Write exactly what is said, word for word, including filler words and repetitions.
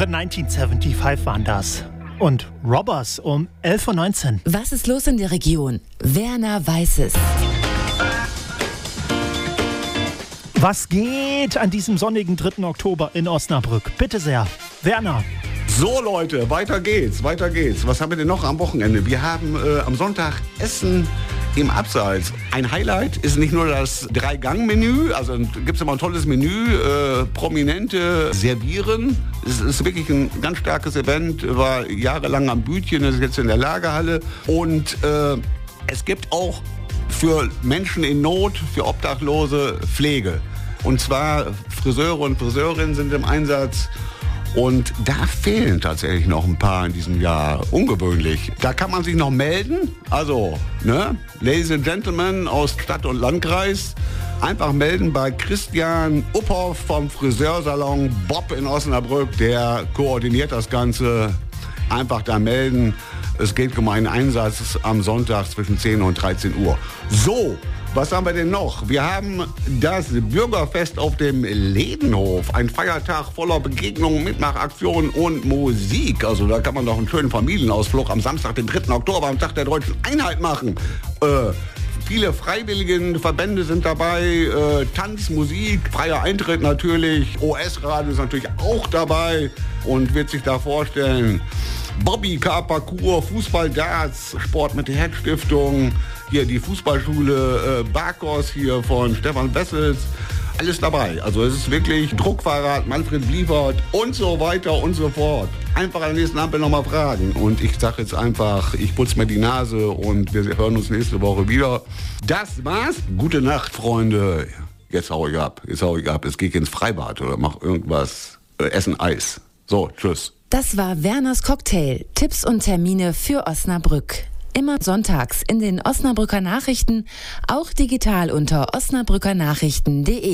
The neunzehnhundertfünfundsiebzig waren das. Und Robbers um elf Uhr neunzehn. Was ist los in der Region? Werner weiß es. Was geht an diesem sonnigen dritten Oktober in Osnabrück? Bitte sehr, Werner. So Leute, weiter geht's, weiter geht's. Was haben wir denn noch am Wochenende? Wir haben äh, am Sonntag Essen im Abseits. Ein Highlight ist nicht nur das Drei-Gang-Menü, also gibt es immer ein tolles Menü, äh, Prominente servieren. Es ist wirklich ein ganz starkes Event, war jahrelang am Bütchen, ist jetzt in der Lagerhalle. Und äh, es gibt auch für Menschen in Not, für Obdachlose Pflege. Und zwar Friseure und Friseurinnen sind im Einsatz. Und da fehlen tatsächlich noch ein paar in diesem Jahr. Ungewöhnlich. Da kann man sich noch melden. Also, ne? Ladies and Gentlemen aus Stadt und Landkreis, einfach melden bei Christian Uphoff vom Friseursalon Bob in Osnabrück. Der koordiniert das Ganze. Einfach da melden. Es geht um einen Einsatz am Sonntag zwischen zehn und dreizehn Uhr. So. Was haben wir denn noch? Wir haben das Bürgerfest auf dem Ledenhof. Ein Feiertag voller Begegnungen, Mitmachaktionen und Musik. Also da kann man doch einen schönen Familienausflug am Samstag, den dritten Oktober, am Tag der Deutschen Einheit machen. Äh, viele Freiwilligenverbände sind dabei. Äh, Tanz, Musik, freier Eintritt natürlich. O S-Radio ist natürlich auch dabei und wird sich da vorstellen. Bobby-Car-Parcours, Fußball-Darts, Sport mit der Herzstiftung, hier die Fußballschule äh, Barkos hier von Stefan Wessels, alles dabei. Also es ist wirklich Druckfahrrad, Manfred Bliefert und so weiter und so fort. Einfach an der nächsten Ampel nochmal fragen. Und ich sage jetzt einfach, ich putze mir die Nase und wir hören uns nächste Woche wieder. Das war's. Gute Nacht, Freunde. Jetzt hau ich ab, jetzt hau ich ab. Jetzt gehe ich ins Freibad oder mach irgendwas, äh, essen Eis. So, tschüss. Das war Werners Cocktail. Tipps und Termine für Osnabrück. Immer sonntags in den Osnabrücker Nachrichten, auch digital unter osnabrückernachrichten punkt de.